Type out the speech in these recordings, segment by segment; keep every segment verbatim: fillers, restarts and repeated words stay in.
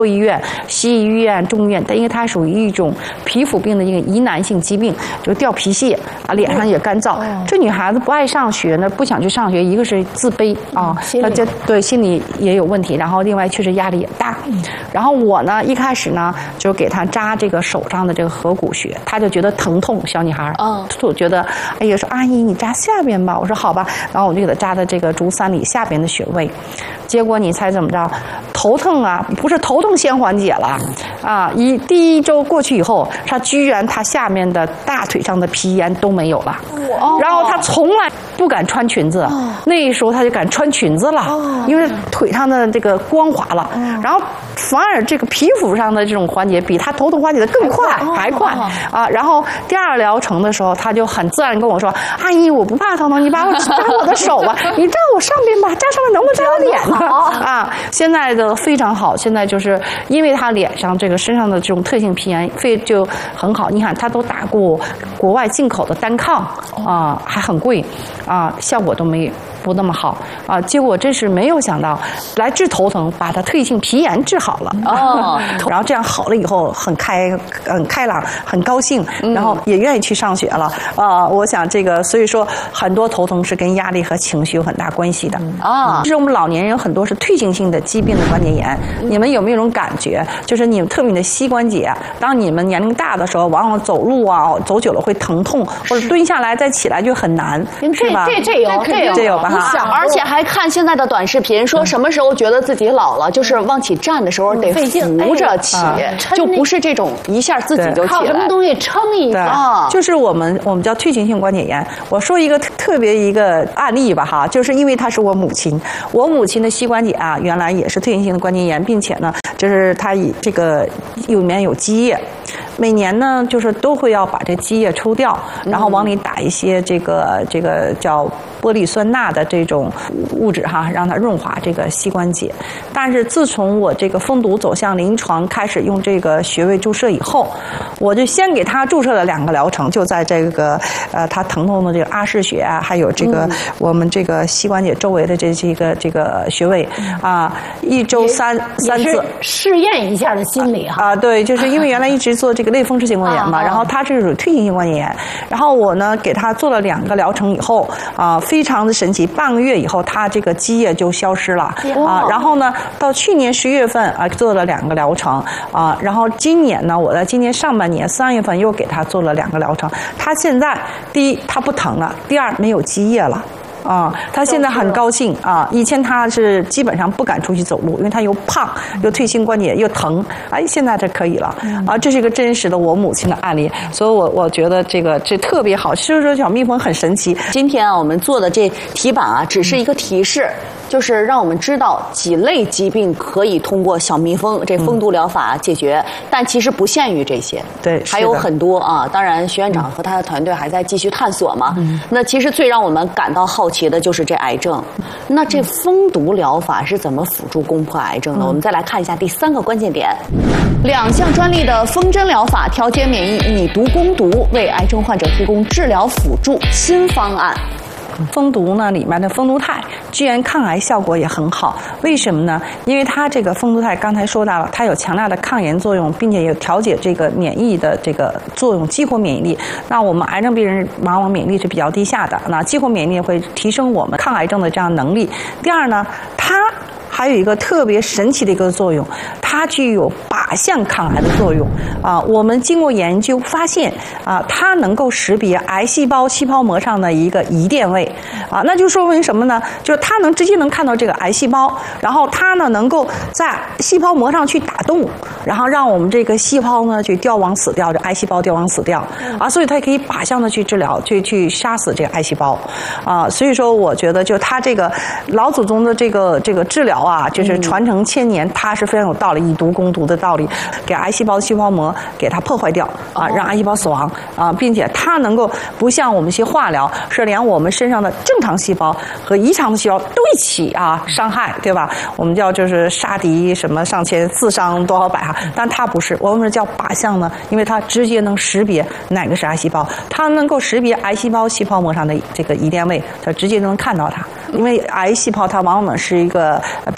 医院、西医医院、中医院，但因为它属于一种皮肤病的一个疑难性疾病，就掉皮屑啊，脸上也干燥。哦、这女孩子不爱上学呢，不想去上学，一个是自卑啊，她就对心理也有问题，然后另外确实压力也大。嗯、然后我呢，一开始呢就给她扎这个手上的这个合谷穴，她就觉得疼痛，小女孩，嗯，我觉得哎呀，说阿姨你扎下边吧，我说好吧，然后我就给她扎的这个足三里下边的穴位，结果你猜怎么着？头疼啊，不是头痛先缓解了，啊，一第一周过去以后，她居然她下面的大腿上的皮炎都没有了，然后她从来不敢穿裙子，那时候她就敢穿裙子了，因为腿上的这个光滑了，然后反而这个皮肤上的这种缓解比她头痛缓解的更快，还快啊。然后第二疗程的时候，她就很自然跟我说：“阿姨，我不怕疼痛，你把我扎我的手吧，你扎我上边吧，扎上面能不能扎我脸呢？”啊，现在的非常好，现在就是因为她脸上这个身上的这种特性皮炎，非就很好。你看，她都打过国外进口的单抗啊，还很贵啊，效果都没不那么好啊。结果真是没有想到，来治头疼，把她特性皮炎治好了哦。然后这样好了以后，很开很开朗，很高兴，然后也愿意去上学了啊。我想这个，所以说很多头疼是跟压力和情绪有很大关系的啊。其实我们老年人有很多是退行性的疾病的关节炎，你们有没有一种感觉，就是你们特别的膝关节，当你们年龄大的时候，往往走路啊走久了会疼痛，或者蹲下来再起来就很难，是吧？ 这这有这有这有吧？ 而且还看现在的短视频，说什么时候觉得自己老了，就是往起站的时候得扶着起，就不是这种一下自己就起来， 靠什么东西撑一下啊？就是我们我们叫退行性关节炎。我说一个特别一个案例吧哈，就是因为她是我母亲，我母亲的膝关节啊，原来也是退行性的关节炎，并且呢，就是她以这个里面有积液。每年呢，就是都会要把这积液抽掉，然后往里打一些这个这个叫玻璃酸钠的这种物质哈，让它润滑这个膝关节。但是自从我这个封堵走向临床，开始用这个穴位注射以后，我就先给他注射了两个疗程，就在这个呃他疼痛的这个阿是穴啊，还有这个我们这个膝关节周围的这这个这个穴位啊，一周三三次试验一下的心理哈啊，对，就是因为原来一直做这个类风湿性关节炎嘛，然后他是属于退行性关节炎，然后我呢给他做了两个疗程以后啊，非常的神奇，半个月以后他这个积液就消失了啊，然后呢到去年十月份啊做了两个疗程啊，然后今年呢我在今年上半年三月份又给他做了两个疗程，他现在第一他不疼了，第二没有积液了。啊，他现在很高兴啊！以前他是基本上不敢出去走路，因为他又胖又退行关节又疼。哎，现在这可以了啊！这是一个真实的我母亲的案例，所以我我觉得这个这特别好。其实说小蜜蜂很神奇。 今天啊，我们做的这题板啊，只是一个提示。就是让我们知道几类疾病可以通过小蜜蜂这蜂毒疗法解决，嗯、但其实不限于这些， 对， 还有很多啊。当然，徐院长和他的团队还在继续探索嘛。嗯、那其实最让我们感到好奇的就是这癌症。那这蜂毒疗法是怎么辅助攻破癌症的？嗯、我们再来看一下第三个关键点：两项专利的蜂针疗法调节免疫，以毒攻毒，为癌症患者提供治疗辅助新方案。 蜂毒呢，里面的蜂毒肽居然抗癌效果也很好，为什么呢？因为它这个蜂毒肽刚才说到了，它有强大的抗炎作用，并且有调节这个免疫的这个作用，激活免疫力。那我们癌症病人往往免疫力是比较低下的，那激活免疫力会提升我们抗癌症的这样能力。第二呢，它还有一个特别神奇的一个作用，它具有靶向抗癌的作用啊！我们经过研究发现啊，它能够识别癌细胞细胞膜上的一个疑电位啊，那就说明什么呢？就是它能直接能看到这个癌细胞，然后它呢能够在细胞膜上去打洞，然后让我们这个细胞呢去凋亡死掉，这癌细胞凋亡死掉啊，所以它可以靶向的去治疗，去去杀死这个癌细胞啊。所以说，我觉得就它这个老祖宗的这个这个治疗啊，就是传承千年，它是非常有道理，以毒攻毒的道理，给癌细胞的细胞膜给它破坏掉啊，让癌细胞死亡啊，并且它能够不像我们一些化疗，是连我们身上的正常细胞和异常的细胞都一起啊伤害，对吧？我们叫就是杀敌什么上千自伤多少百哈，但它不是，我们是叫靶向呢，因为它直接能识别哪个是癌细胞，它能够识别癌细胞细胞膜上的这个疑电位，它直接能看到它，因为癌细胞它往往是一个变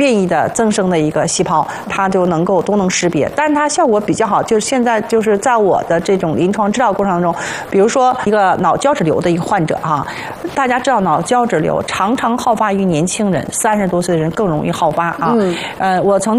变异的增生的一个细胞，它就能够都能识别。但是它效果比较好，就是现在就是在我的这种临床治疗过程当中，比如说一个脑胶质瘤的一个患者哈，大家知道脑胶质瘤常常好发于年轻人，三十多岁的人更容易好发啊。嗯、呃，我曾经。